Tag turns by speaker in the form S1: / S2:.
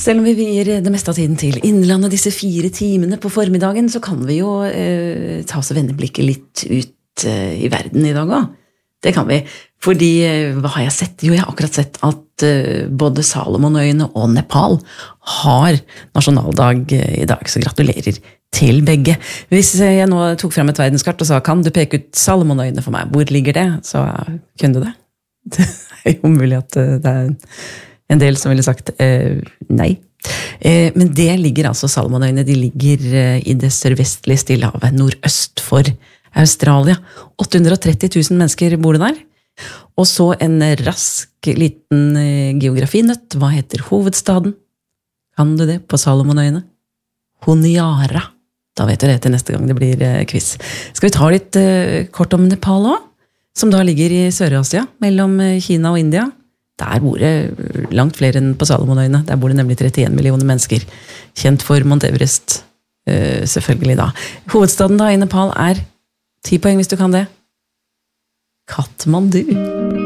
S1: Selv om vi vier det meste av tiden til innlandet disse 4 timene på formiddagen, så kan vi jo ta oss og vende blikket litt ut i verden i dag også. Det kan vi. Fordi, hva har jeg sett? Jo, jeg har akkurat sett at både Salomonøyene og Nepal har nasjonaldag i dag, så gratulerer til begge. Hvis jeg nå tok frem et verdenskart og sa, kan du peke ut Salomonøyene for meg? Hvor ligger det? Så kunne du det. Det er jo mulig at det er en del som ville sagt nei. Men det ligger altså, Salomonøyene, de ligger i det sørvestlige Stillehavet, nordøst for Australia. 830 000 mennesker bor det der. Og så en rask liten geografinøtt. Hva heter hovedstaden? Kan du det på Salomonøyene? Honiara. Da vet du det til neste gang det blir quiz. Skal vi ta litt kort om Nepal også? Som da ligger i Sør-Asia, mellom Kina og India. Der bor det langt flere enn på Salomonøyene. Der bor det nemlig 31 millioner mennesker. Kjent for Mount Everest, selvfølgelig da. Hovedstaden da i Nepal 10 poeng hvis du kan det. Kathmandu.